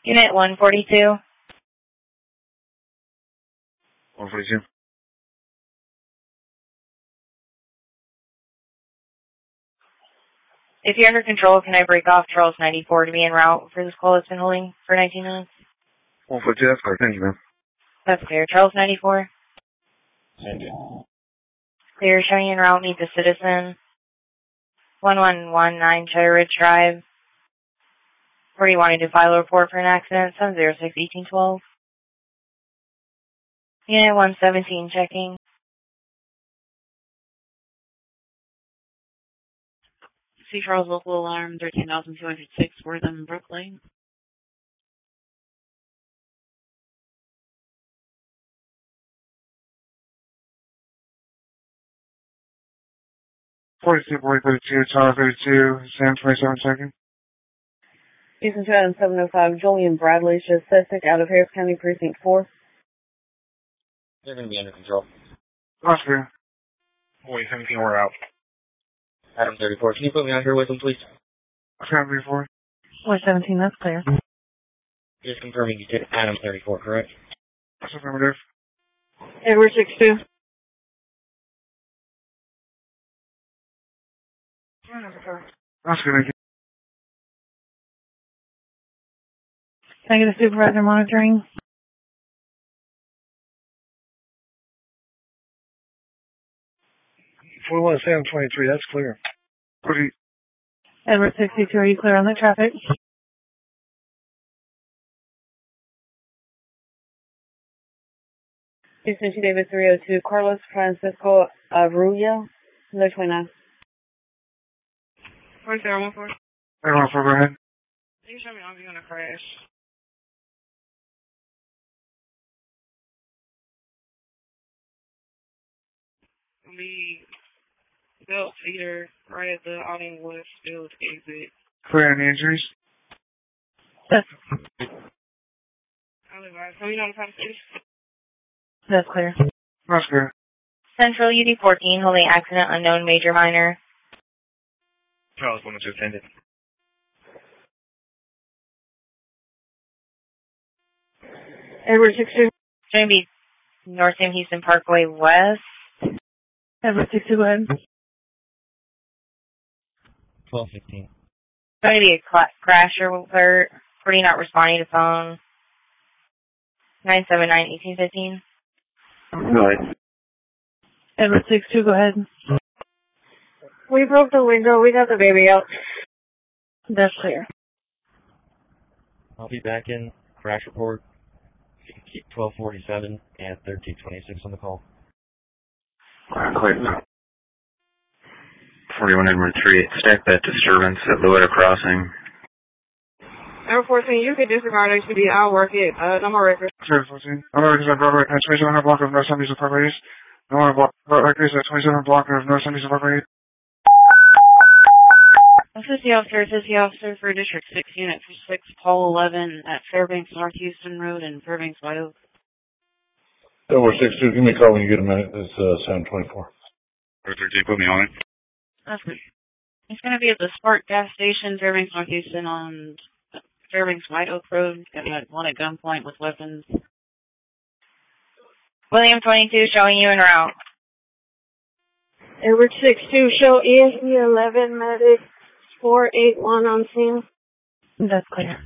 Unit 142. 142. If you're under control, can I break off Charles 94 to be en route for this call that's been holding for 19 minutes? 142, that's clear. Thank you, ma'am. That's clear. Charles 94. Thank you. Clear, showing en route, meet the citizen. 1119 Cherry Ridge Drive. Where do you wanting to file a report for an accident? 706-1812. Unit 117 checking. C. Charles local alarm 13,206 Wortham Brook Lane. 42, 32, Charles 32, Sam 27 checking. Houston 2705 Julian Bradley shows suspect out of Harris County Precinct 4. They're going to be under control. That's clear. 17, we're out. Adam 34, can you put me on here with them, please? Sam 34. 417, that's clear. Just confirming you did Adam 34, correct? That's affirmative. Edward 62. That's good, thank you. Can I get a supervisor monitoring? We want Sam 23, that's clear. Pretty. Edward 62, are you clear on the traffic? Houston 2 David 302 Carlos Francisco Arroyo, 29. 4014. Everyone, go ahead. Please show me on you on a crash. The belt feeder right at the Outing Westfield exit. Clear, any injuries? Yes. I'll advise. Can we notify the police? That's clear. That's clear. Central UD 14 holding accident unknown major minor. Charles 102 attended. Edward 62. Should be North Sam Houston Parkway West. Edward 62, go ahead. 1215. Going to be a crash alert. Pretty not responding to phone. 979-1815. Go ahead. Edward 62, go ahead. We broke the window. We got the baby out. That's clear. I'll be back in. Crash report. You can keep 1247 and 1326 on the call. Clear. 41 Edward 38, stack that disturbance at Louetta Crossing. Number 14, you could disregard HPD. I'll work it. No more records. Clear, 14. Other records at Broadway, 2700 block of North San Luis Parkway. No more records at 27 block of North San Luis Parkway. Assistant officer for District 6, Unit 6, Call 11 at Fairbanks North Houston Road and Fairbanks White Oak. Edward 62, give me a call when you get a minute. It's 724. Edward 13, put me on it. That's good. It's going to be at the Spark gas station, Fairbanks North Houston on Fairbanks White Oak Road. Got one at gunpoint with weapons. William 22 showing you en route. Edward 62, show ESP 11 medic 481 on scene. That's clear.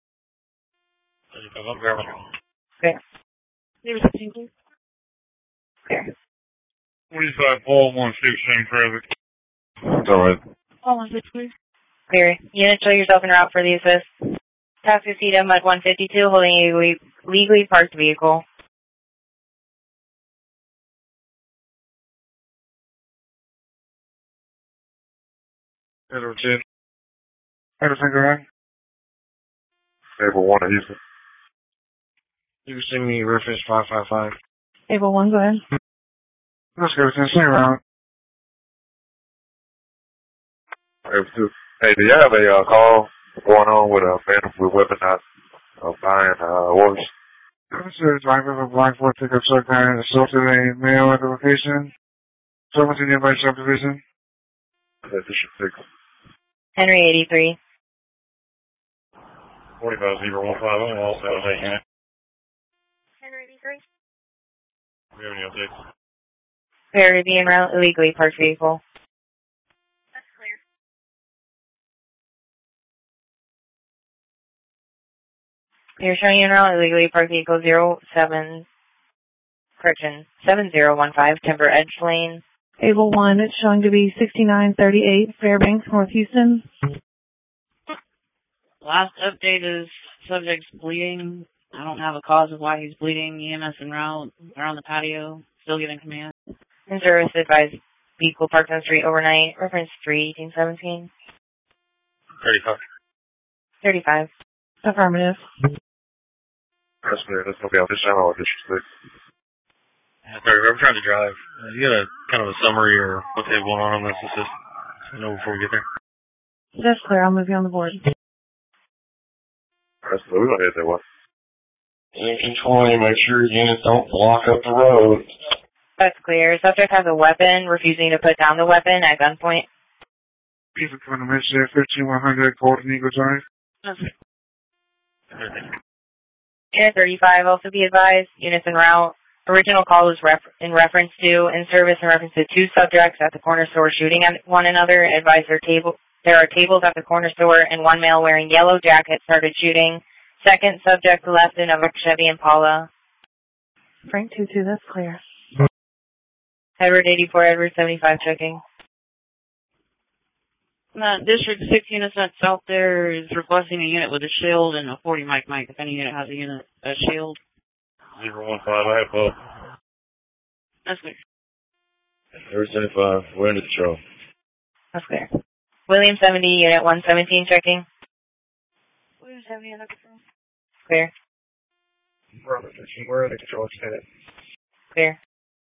Clear. Number 16, please. Clear. 45 Paul 16, same traffic. It's alright. Call 16, please. Clear. Unit, show yourself en route for the assist. Tascasita Mud 152 holding a legally parked vehicle. Edward 10. Edward 10, go ahead. Able 1 at Houston. You can send me reference 555. Able 1, go ahead. Let's go, stay around. Hey, do you have a call going on with a man with weaponized buying horse? This is a driver of a black Ford pickup truck that assaulted a male at the location. Someone's in nearby subdivision. That's District 6. Henry 83. 45015, I'm all set. Taking it. Henry B3. Do you have any updates? Ferry being around illegally parked vehicle. That's clear. You're showing in route illegally parked vehicle 7015, Timber Edge Lane. Able 1, it's showing to be 6938 Fairbanks, North Houston. Last update is subject's bleeding. I don't have a cause of why he's bleeding. EMS en route. They're on the patio. Still giving command. In service advised vehicle parked on street overnight. Reference 31817. 35. 35. Affirmative. That's clear. That's going to be on this channel or District 6. Sorry, I'm trying to drive. You got a kind of a summary or what they have going on this assist? I know before we get there. That's clear. I'll move you on the board. That's clear. We're going to hit that one. Engine 20, make sure units don't block up the road. That's clear. Subject has a weapon, refusing to put down the weapon at gunpoint. People coming to Mission 15100 Golden Eagle Drive. Unit 35, also be advised. Units en route. Original call was in reference to, in service in reference to two subjects at the corner store shooting at one another. Advise there are tables at the corner store and one male wearing yellow jacket started shooting. Second subject left in a Chevy Impala. Frank 22, that's clear. Edward 84, Edward 75 checking. District 6 units at south there is requesting a unit with a shield and a 40 mic. If any unit has a shield. 015, I have both. That's clear. There's 75, we're into the show. That's clear. William 70, Unit 117 checking. William 70, under control. Clear. Where are the control extended? Clear.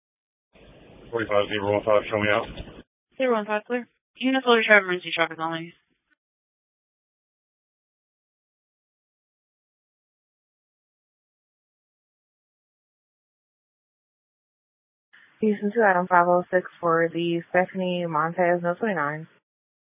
45015, show me out. 015, clear. Units will retrieve emergency traffic only. Houston 2, Adam 506 for the Stephanie Montez, no 29.